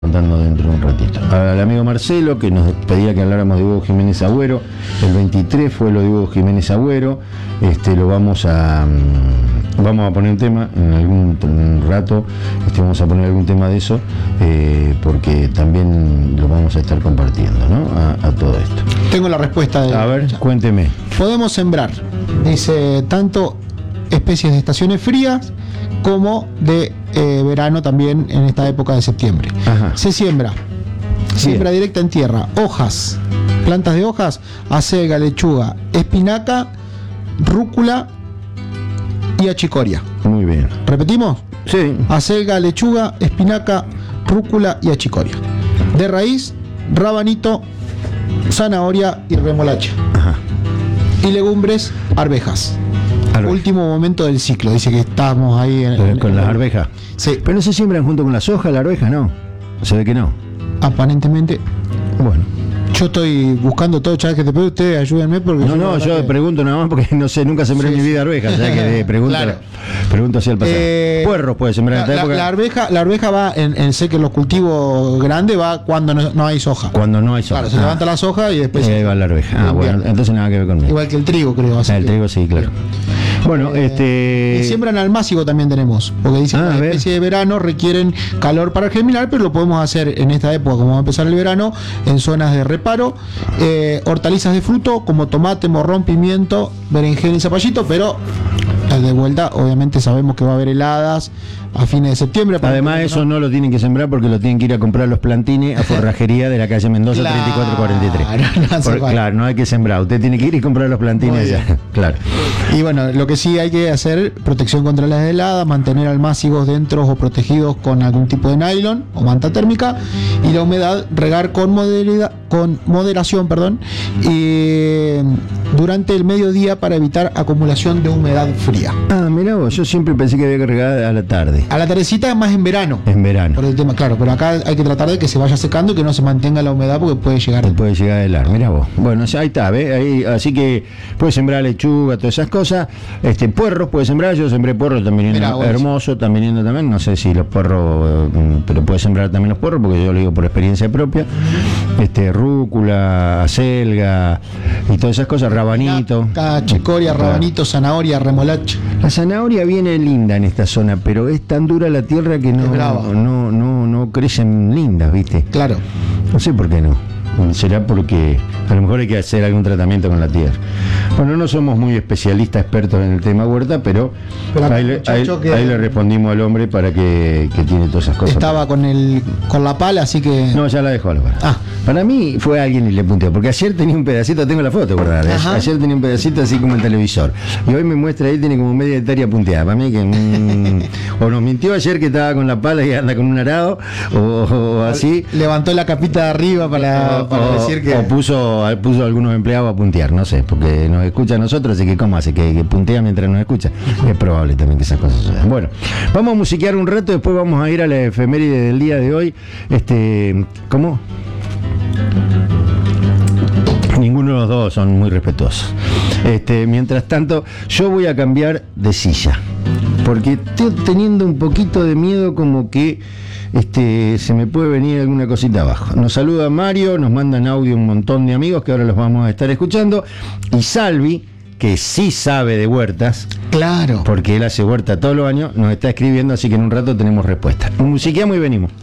contando dentro de un ratito. Al amigo Marcelo, que nos pedía que habláramos de Hugo Jiménez Agüero, el 23 fue lo de Hugo Jiménez Agüero, lo vamos a poner un tema en algún rato, vamos a poner algún tema de eso, porque también lo vamos a estar compartiendo, ¿no? A todo esto. Tengo la respuesta de... A ver, cuénteme. Podemos sembrar, dice, tanto especies de estaciones frías como de verano también en esta época de septiembre. Ajá. Se siembra directa en tierra, hojas, plantas de hojas, acelga, lechuga, espinaca, rúcula y achicoria. Muy bien. ¿Repetimos? Sí. Acelga, lechuga, espinaca, rúcula y achicoria. De raíz, rabanito, zanahoria y remolacha. Ajá. Y legumbres, arvejas. Arveja. Último momento del ciclo, dice que estamos ahí con las arvejas. Sí. Pero no se siembran junto con las hojas, la arveja no. Se ve que no. Aparentemente. Bueno. Yo estoy buscando todo, chat que te pido, ustedes ayúdenme porque yo pregunto nada más porque no sé, nunca sembré en mi vida arvejas, o sea que pregunto hacia el pasado. Puerros puede sembrar en esta época. La arveja va sé que los cultivos grandes va cuando no hay soja. Cuando no hay soja. Claro, se levanta la soja y después ahí va la arveja. Bueno, entonces nada que ver conmigo. Igual que el trigo, creo. El trigo sí, claro. Bueno, y siembran almácigo también tenemos, porque dicen que las especies de verano requieren calor para germinar, pero lo podemos hacer en esta época, como va a empezar el verano, en zonas de reparo. Hortalizas de fruto como tomate, morrón, pimiento, berenjena y zapallito, pero de vuelta obviamente sabemos que va a haber heladas a fines de septiembre. Además eso no lo tienen que sembrar porque lo tienen que ir a comprar los plantines a forrajería de la calle Mendoza, 3443. Claro, no hay que sembrar, usted tiene que ir y comprar los plantines allá. Claro. Y bueno, lo que sí hay que hacer, protección contra las heladas, mantener almácigos dentro o protegidos con algún tipo de nylon o manta térmica, y la humedad regar con moderación, y durante el mediodía para evitar acumulación de humedad fría. Mirá vos, yo siempre pensé que había que regar a la tarde. A la tardecita más en verano. En verano. Por el tema, claro, pero acá hay que tratar de que se vaya secando y que no se mantenga la humedad porque puede llegar a helar. Mirá vos. Bueno, ahí está, ¿ves? Ahí, así que puede sembrar lechuga, todas esas cosas. Puerros puede sembrar, yo sembré puerros también hermoso, también no sé si los puerros, pero puede sembrar también los puerros porque yo lo digo por experiencia propia. Rúcula, acelga y todas esas cosas, rabanito. Chicoria, rabanito, zanahoria, remolacha. La zanahoria viene linda en esta zona, pero es tan dura la tierra que no crecen lindas, ¿viste? Claro. No sé por qué no. Será porque a lo mejor hay que hacer algún tratamiento con la tierra. Bueno, no somos muy especialistas, expertos en el tema huerta, pero ahí le respondimos al hombre para que tiene todas esas cosas. Estaba con la pala, así que... No, ya la dejó la pala. Para mí fue alguien y le punteó, porque ayer tenía un pedacito, tengo la foto, ¿verdad? Ayer tenía un pedacito así como el televisor. Y hoy me muestra ahí, tiene como media hectárea punteada. Para mí que... o nos mintió ayer que estaba con la pala y anda con un arado, o así. Levantó la capita de arriba para decir que... O puso algunos empleados a puntear, no sé, porque nos escucha a nosotros, así que ¿cómo hace? Que puntea mientras nos escucha. Es probable también que esas cosas sucedan. Bueno, vamos a musiquear un rato, después vamos a ir a la efeméride del día de hoy. ¿Cómo? Ninguno de los dos son muy respetuosos. Mientras tanto, yo voy a cambiar de silla, porque estoy teniendo un poquito de miedo como que se me puede venir alguna cosita abajo. Nos saluda Mario, nos mandan audio un montón de amigos que ahora los vamos a estar escuchando, y Salvi, que sí sabe de huertas, claro, porque él hace huerta todos los años, nos está escribiendo, así que en un rato tenemos respuesta. Musiqueamos y venimos.